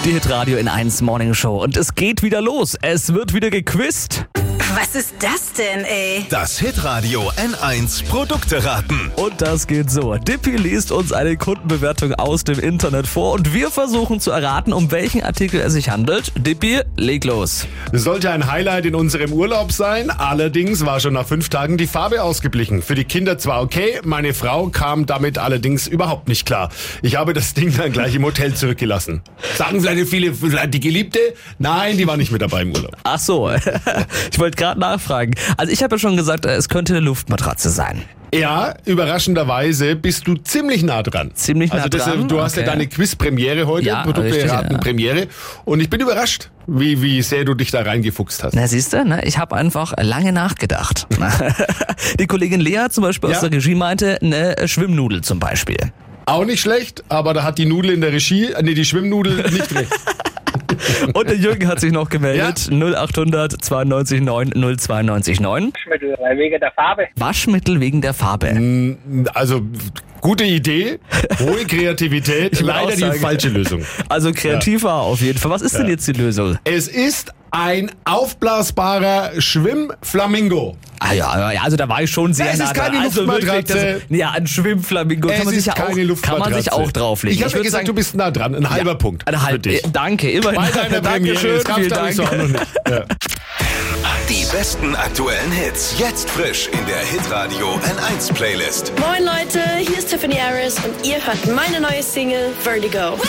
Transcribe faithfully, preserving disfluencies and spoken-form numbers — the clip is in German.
Die Hitradio N eins Morning Show. Und es geht wieder los. Es wird wieder gequizt. Was ist das denn, ey? Das Hitradio N eins Produkte raten. Und das geht so. Dippy liest uns eine Kundenbewertung aus dem Internet vor und wir versuchen zu erraten, um welchen Artikel es sich handelt. Dippy, leg los. Es sollte ein Highlight in unserem Urlaub sein. Allerdings war schon nach fünf Tagen die Farbe ausgeblichen. Für die Kinder zwar okay, meine Frau kam damit allerdings überhaupt nicht klar. Ich habe das Ding dann gleich im Hotel zurückgelassen. Sagen vielleicht viele, vielleicht die Geliebte? Nein, die war nicht mit dabei im Urlaub. Ach so, ich wollte gerade nachfragen. Also ich habe ja schon gesagt, es könnte eine Luftmatratze sein. Ja, überraschenderweise bist du ziemlich nah dran. Ziemlich nah also das, dran? Du hast Okay. ja deine Quiz-Premiere heute, Ja, Produkte richtig, raten ja. Premiere. Und ich bin überrascht, wie, wie sehr du dich da reingefuchst hast. Na siehst du, ne? Ich habe einfach lange nachgedacht. Die Kollegin Lea zum Beispiel Ja. aus der Regie meinte, eine Schwimmnudel zum Beispiel. Auch nicht schlecht, aber da hat die Nudel in der Regie, nee, die Schwimmnudel nicht recht. Und der Jürgen hat sich noch gemeldet. null acht hundert zweiundneunzig neun null zweiundneunzig neun. Waschmittel, weil wegen der Farbe. Waschmittel wegen der Farbe. Also, gute Idee, hohe Kreativität, Ich will leider auch die sagen. falsche Lösung. Also kreativ war auf jeden Fall. Was ist denn jetzt die Lösung? Es ist ein aufblasbarer Schwimmflamingo. Ah ja, ja, also da war ich schon sehr Es nah ist keine dran. Also wirklich, Luftmatratze. das, ja, ein Schwimmflamingo kann Es man sich ist ja auch, keine kann Luftmatratze. man sich auch drauflegen. Ich habe ja würd gesagt, sagen, du bist nah dran. Ein halber Punkt. Eine für halbe. dich. Danke, immerhin. Bei deiner Premiere, Dankeschön, das gab's, vielen glaub ich, so Dank. auch noch nicht. Ja. Die besten aktuellen Hits. Jetzt frisch in der Hitradio N eins Playlist. Moin Leute, hier ist Tiffany Harris und ihr hört meine neue Single Vertigo.